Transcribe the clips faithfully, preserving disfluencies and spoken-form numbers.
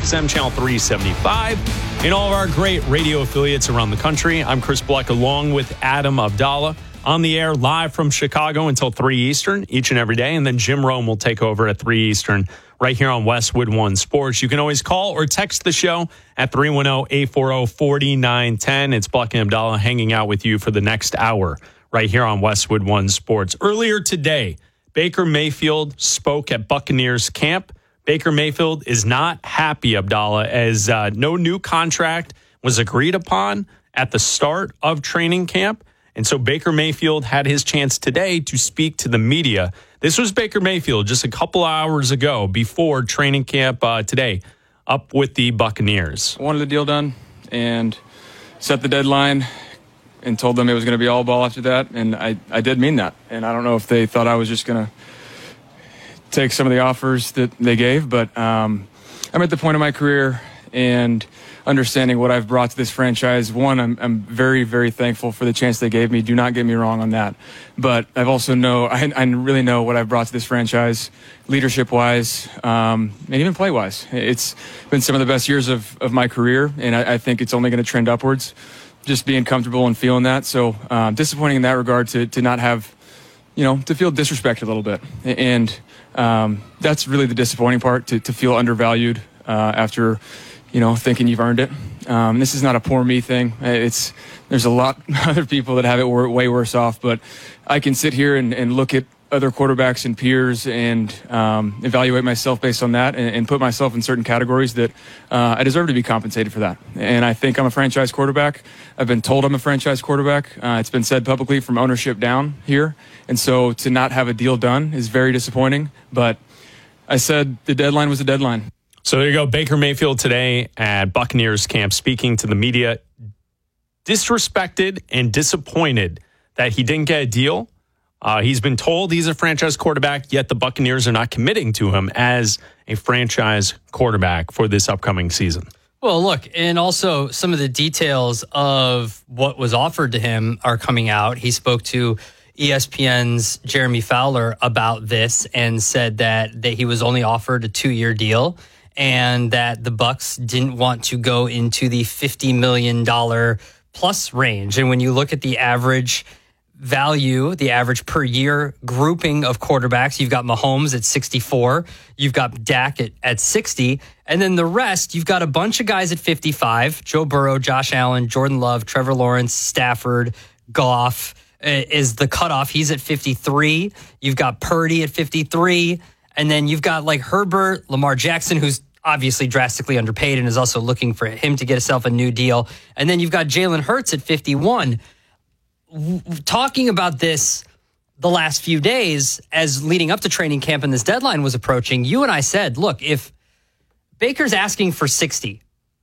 X M Channel three seventy-five, and all of our great radio affiliates around the country. I'm Chris Bleck along with Adam Abdallah on the air live from Chicago until three Eastern each and every day. And then Jim Rome will take over at three Eastern right here on Westwood One Sports. You can always call or text the show at three one zero, eight four zero, four nine one zero. It's Bleck and Abdallah hanging out with you for the next hour right here on Westwood One Sports. Earlier today, Baker Mayfield spoke at Buccaneers camp. Baker Mayfield is not happy, Abdallah, as uh, no new contract was agreed upon at the start of training camp. And so Baker Mayfield had his chance today to speak to the media. This was Baker Mayfield just a couple hours ago before training camp uh, today up with the Buccaneers. I wanted the deal done and set the deadline and told them it was going to be all ball after that. And I, I did mean that. And I don't know if they thought I was just going to take some of the offers that they gave, but um, I'm at the point of my career and understanding what I've brought to this franchise. One, I'm, I'm very, very thankful for the chance they gave me. Do not get me wrong on that. But I've also know, I, I really know what I've brought to this franchise, leadership-wise, um, and even play-wise. It's been some of the best years of, of my career, and I, I think it's only going to trend upwards, just being comfortable and feeling that. So um, disappointing in that regard to, to not have, you know, to feel disrespected a little bit. And um, that's really the disappointing part, to, to feel undervalued uh, after – you know, thinking you've earned it. Um, this is not a poor me thing. It's there's a lot of other people that have it way worse off, but I can sit here and, and look at other quarterbacks and peers and um, evaluate myself based on that and, and put myself in certain categories that uh, I deserve to be compensated for that. And I think I'm a franchise quarterback. I've been told I'm a franchise quarterback. Uh, it's been said publicly from ownership down here. And so to not have a deal done is very disappointing. But I said the deadline was the deadline. So there you go. Baker Mayfield today at Buccaneers camp speaking to the media, disrespected and disappointed that he didn't get a deal. Uh, he's been told he's a franchise quarterback, yet the Buccaneers are not committing to him as a franchise quarterback for this upcoming season. Well, look, and also some of the details of what was offered to him are coming out. He spoke to E S P N's Jeremy Fowler about this and said that, that he was only offered a two-year deal, and that the Bucs didn't want to go into the fifty million dollars plus range. And when you look at the average value, the average per year grouping of quarterbacks, you've got Mahomes at sixty-four, you've got Dak at, at sixty, and then the rest, you've got a bunch of guys at fifty-five, Joe Burrow, Josh Allen, Jordan Love, Trevor Lawrence, Stafford, Goff is the cutoff. He's at fifty-three. You've got Purdy at fifty-three. And then you've got like Herbert, Lamar Jackson, who's obviously drastically underpaid and is also looking for him to get himself a new deal. And then you've got Jalen Hurts at fifty-one. Talking about this the last few days as leading up to training camp and this deadline was approaching, you and I said, look, if Baker's asking for sixty,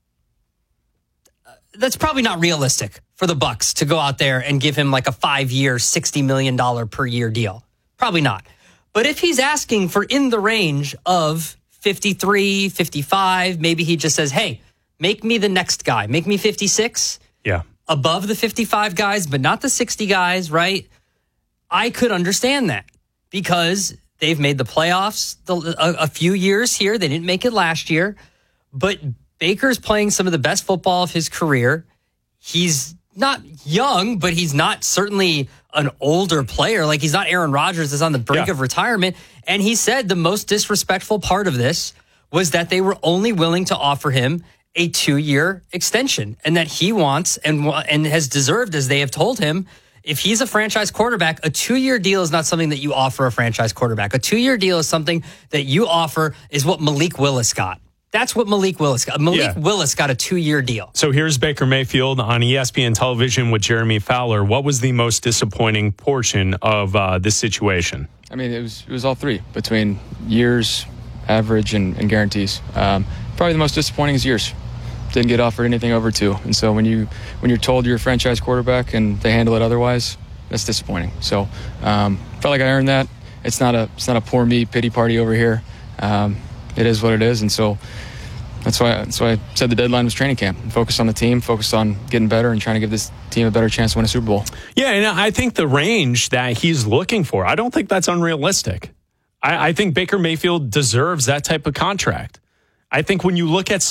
that's probably not realistic for the Bucs to go out there and give him like a five-year, sixty million dollars per year deal. Probably not. But if he's asking for in the range of fifty-three, fifty-five, maybe he just says, hey, make me the next guy. Make me fifty-six. Yeah. Above the fifty-five guys, but not the sixty guys, right? I could understand that because they've made the playoffs the, a, a few years here. They didn't make it last year. But Baker's playing some of the best football of his career. He's not young, but he's not certainly an older player. Like, he's not Aaron Rodgers that's on the brink yeah. of retirement. And he said the most disrespectful part of this was that they were only willing to offer him a two-year extension, and that he wants and and has deserved, as they have told him, if he's a franchise quarterback, a two-year deal is not something that you offer a franchise quarterback. A two-year deal is something that you offer is what Malik Willis got. That's what Malik Willis got. Malik yeah. Willis got a two-year deal. So here's Baker Mayfield on E S P N television with Jeremy Fowler. What was the most disappointing portion of uh, this situation? I mean, it was it was all three, between years, average, and, and guarantees. Um, probably the most disappointing is years. Didn't get offered anything over two. And so when, you, when you're told you're a franchise quarterback and they handle it otherwise, that's disappointing. So um, felt like I earned that. It's not a it's not a poor me pity party over here. Um, it is what it is, and so that's why that's why I said the deadline was training camp. Focus on the team, focus on getting better, and trying to give this team a better chance to win a Super Bowl. Yeah, and I think the range that he's looking for, I don't think that's unrealistic. I, I think Baker Mayfield deserves that type of contract. I think when you look at